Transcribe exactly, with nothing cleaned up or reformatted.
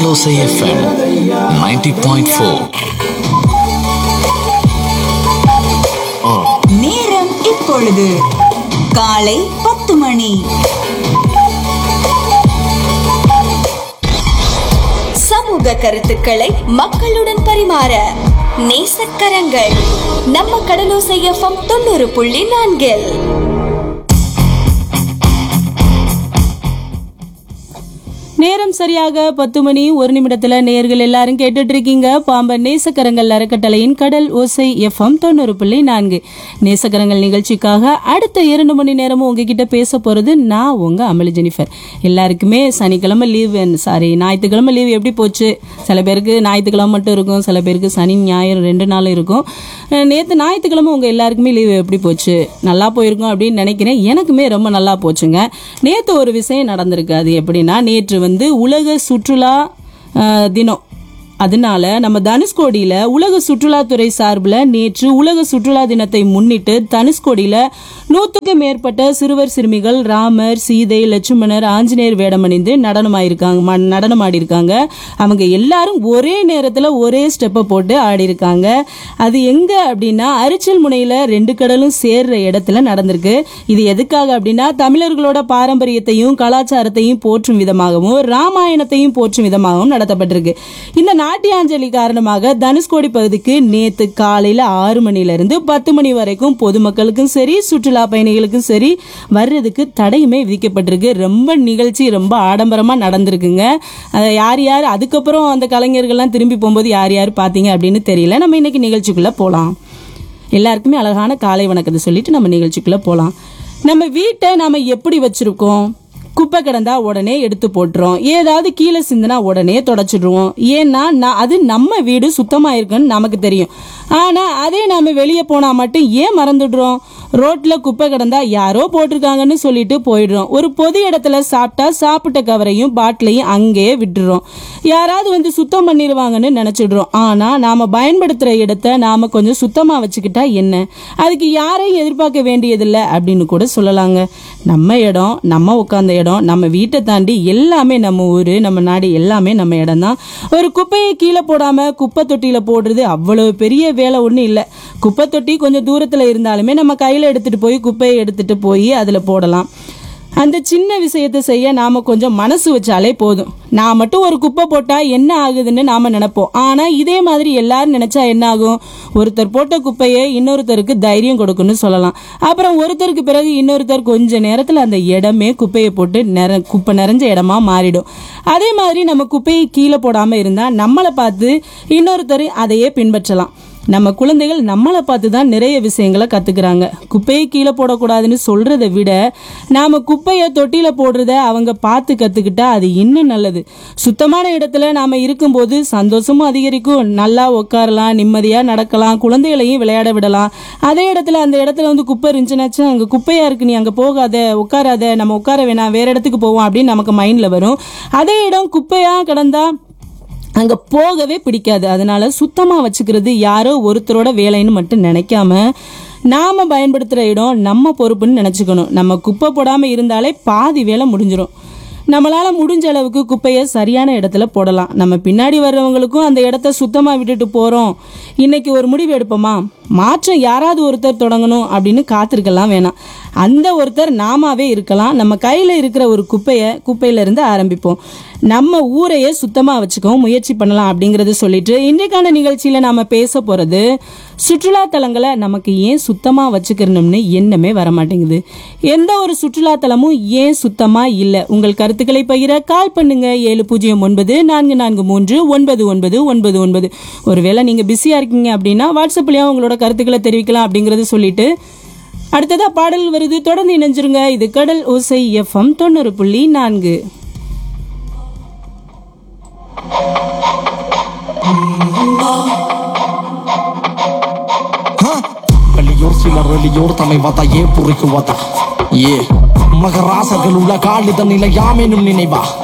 கடலோசை FM ninety point four. நேரம் இப்பொழுது காலை பத்து மணி. சமூக கருத்துக்களை மக்களுடன் பரிமாற நேசக்கரங்கள் நம்ம கடலோசை எஃப்எம் தொண்ணூறு புள்ளி நான்கில். நேரம் சரியாக பத்து மணி ஒரு நிமிடத்துல நேர்கள் எல்லாரும் கேட்டுட்டு இருக்கீங்க பாம்பன் நேசக்கரங்கள் அறக்கட்டளையின் கடல் ஓசை எஃப்எம் தொண்ணூறு புள்ளி நான்கு. நேசக்கரங்கள் நிகழ்ச்சிக்காக அடுத்த இரண்டு மணி நேரமும் உங்ககிட்ட பேச போறது நான் உங்க அமளி ஜெனிஃபர். எல்லாருக்குமே சனிக்கிழமை லீவ், சாரி ஞாயிற்றுக்கிழமை லீவ் எப்படி போச்சு? சில பேருக்கு ஞாயிற்றுக்கிழமை மட்டும் இருக்கும், சில பேருக்கு சனி ஞாயிறு ரெண்டு நாளும் இருக்கும். நேற்று ஞாயிற்றுக்கிழமை உங்க எல்லாருக்குமே லீவ் எப்படி போச்சு? நல்லா போயிருக்கும் அப்படின்னு நினைக்கிறேன். எனக்குமே ரொம்ப நல்லா போச்சுங்க. நேற்று ஒரு விஷயம் நடந்திருக்கு. அது எப்படின்னா, நேற்று வந்து உலக சுற்றுலா தினம். அதனால நம்ம தனுஷ்கோடியில உலக சுற்றுலாத்துறை சார்பில் நேற்று உலக சுற்றுலா தினத்தை முன்னிட்டு தனுஷ்கோடியில நூற்றுக்கும் மேற்பட்ட சிறுவர் சிறுமிகள் ராமர், சீதை, லட்சுமணர், ஆஞ்சநேயர் வேடமணிந்து நடனமாயிருக்காங்க நடனமாடி இருக்காங்க. அவங்க எல்லாரும் ஒரே நேரத்தில் ஒரே ஸ்டெப்பை போட்டு ஆடி இருக்காங்க. அது எங்க அப்படின்னா, அரிச்சல் முனையில ரெண்டு கடலும் சேர்ற இடத்துல நடந்திருக்கு. இது எதுக்காக அப்படின்னா, தமிழர்களோட பாரம்பரியத்தையும் கலாச்சாரத்தையும் போற்றும் விதமாகவும் ராமாயணத்தையும் போற்றும் விதமாகவும் நடத்தப்பட்டிருக்கு. இந்த நாட்டியாஞ்சலி காரணமாக தனுஷ்கோடி பகுதிக்கு நேத்து காலையில ஆறு மணில இருந்து பத்து மணி வரைக்கும் பொதுமக்களுக்கும் சரி சுற்றுலா பயணிகளுக்கும் சரி வர்றதுக்கு தடையுமே விதிக்கப்பட்டிருக்கு. ரொம்ப நிகழ்ச்சி ரொம்ப ஆடம்பரமா நடந்திருக்குங்க. யார் யார் அதுக்கப்புறம் அந்த கலைஞர்கள்லாம் திரும்பி போகும்போது யார் யார் பாத்தீங்க அப்படின்னு தெரியல. நம்ம இன்னைக்கு நிகழ்ச்சிக்குள்ள போலாம். எல்லாருக்குமே அழகான காலை வணக்கத்தை சொல்லிட்டு நம்ம நிகழ்ச்சிக்குள்ள போலாம். நம்ம வீட்டை நாம எப்படி வச்சிருக்கோம்? குப்பை கிடந்தா உடனே எடுத்து போட்டுரும், ஏதாவது கீழே சிந்தினா உடனே தொடச்சிடுவோம். ஏன்னா அது நம்ம வீடு சுத்தமா இருக்குன்னு நமக்கு தெரியும். ஆனா அதே நாம வெளியே போனா மட்டும் ஏன் மறந்துடுறோம்? ரோட்ல குப்பை கிடந்தா யாரோ போட்டிருக்காங்கன்னு சொல்லிட்டு போயிடுறோம். ஒரு பொது இடத்துல சாப்பிட்டா சாப்பிட்ட கவரையும் பாட்டிலையும் அங்கேயே விட்டுறோம். யாராவது வந்து சுத்தம் பண்ணிடுவாங்கன்னு நினைச்சிடுறோம். ஆனா நாம பயன்படுத்துற இடத்த நாம கொஞ்சம் சுத்தமா வச்சுக்கிட்டா என்ன? அதுக்கு யாரையும் எதிர்பார்க்க வேண்டியதில்லை அப்படின்னு கூட சொல்லலாங்க. நம்ம இடம், நம்ம உட்கார்ந்த இடம், நம்ம வீட்டை தாண்டி எல்லாமே நம்ம ஊரு, நம்ம நாடு எல்லாமே நம்ம இடம் தான். ஒரு குப்பையை கீழே போடாம குப்பை தொட்டியில போடுறது அவ்வளவு பெரிய வேலை ஒன்றும் இல்லை. குப்பை தொட்டி கொஞ்சம் தூரத்துல இருந்தாலுமே நம்ம கையில எடுத்துட்டு போய் குப்பையை எடுத்துட்டு போய் அதுல போடலாம். அந்த சின்ன விஷயத்தை செய்ய நாம கொஞ்சம் மனசு வச்சாலே போதும். நான் மட்டும் ஒரு குப்பை போட்டா என்ன ஆகுதுன்னு நாம நினைப்போம். ஆனா இதே மாதிரி எல்லாரும் நினைச்சா என்ன ஆகும்? ஒருத்தர் போட்ட குப்பையை இன்னொருத்தருக்கு தைரியம் கொடுக்குன்னு சொல்லலாம். அப்புறம் ஒருத்தருக்கு பிறகு இன்னொருத்தர் கொஞ்ச நேரத்துல அந்த இடமே குப்பையை போட்டு நிற குப்பை நிறைஞ்ச இடமா மாறிடும். அதே மாதிரி நம்ம குப்பையை கீழே போடாம இருந்தா நம்மளை பார்த்து இன்னொருத்தர் அதையே பின்பற்றலாம். நம்ம குழந்தைகள் நம்மளை பார்த்து தான் நிறைய விஷயங்களை கத்துக்கிறாங்க. குப்பையை கீழே போடக்கூடாதுன்னு சொல்றதை விட நாம குப்பையை தொட்டியில போடுறத அவங்க பார்த்து கத்துக்கிட்டா அது இன்னும் நல்லது. சுத்தமான இடத்துல நாம இருக்கும்போது சந்தோஷமும் அதிகரிக்கும். நல்லா உட்காரலாம், நிம்மதியா நடக்கலாம், குழந்தைகளையும் விளையாட விடலாம். அதே இடத்துல அந்த இடத்துல வந்து குப்பை இருந்துச்சுனாச்சு, அங்க குப்பையா இருக்கு, நீ அங்க போகாத, உட்காராத, நம்ம உட்கார வேணாம், வேற இடத்துக்கு போவோம் அப்படின்னு நமக்கு மைண்ட்ல வரும். அதே இடம் குப்பையா கிடந்தா அங்க போகவே பிடிக்காது. அதனால சுத்தமா வச்சுக்கிறது யாரோ ஒருத்தரோட வேலைன்னு மட்டும் நினைக்காம நாம பயன்படுத்துற இடம் நம்ம பொறுப்புன்னு நினைச்சுக்கணும். நம்ம குப்பை போடாம இருந்தாலே பாதி வேலை முடிஞ்சிடும். நம்மளால முடிஞ்ச அளவுக்கு குப்பையை சரியான இடத்துல போடலாம். நம்ம பின்னாடி வர்றவங்களுக்கும் அந்த இடத்த சுத்தமா விட்டுட்டு போறோம். இன்னைக்கு ஒரு முடிவு எடுப்போமா, மாற்றம் யாராவது ஒருத்தர் தொடங்கணும் அப்படின்னு காத்திருக்கலாம் வேணாம். அந்த ஒருத்தர் நாமாவே இருக்கலாம். நம்ம கையில இருக்கிற ஒரு குப்பையை குப்பையில இருந்து ஆரம்பிப்போம். நம்ம ஊரையே சுத்தமா வச்சுக்கவும் முயற்சி பண்ணலாம் அப்படிங்கறது சொல்லிட்டு இன்றைக்கான நிகழ்ச்சியில நாம பேச போறது சுற்றுலா தலங்களை நமக்கு ஏன் சுத்தமா வச்சுக்கணும்னு எண்ணமே வரமாட்டேங்குது. எந்த ஒரு சுற்றுலா தலமும் ஏன் சுத்தமா இல்லை? உங்கள் கருத்துக்களை பகிர கால் பண்ணுங்க. ஏழு பூஜ்ஜியம் ஒன்பது நான்கு நான்கு மூன்று ஒன்பது ஒன்பது ஒன்பது ஒன்பது. ஒருவேளை நீங்க பிஸியா இருக்கீங்க அப்படின்னா வாட்ஸ்அப்லயும் உங்களோட கருத்துக்களை தெரிவிக்கலாம் அப்படிங்கறது சொல்லிட்டு அடுத்ததா பாடல் வருது. தொடர்ந்து இணைஞ்சிருங்க. இது கடல் ஓசை எஃப்எம் தொண்ணூறு புள்ளி நான்கு. வெளியூர் சிலர் வெளியூர் தம்மை வாத்தா ஏ புரிக்குவாத்தா ஏ மகராசர்கள் உள்ள காலித நிலையாமெனும் நினைவா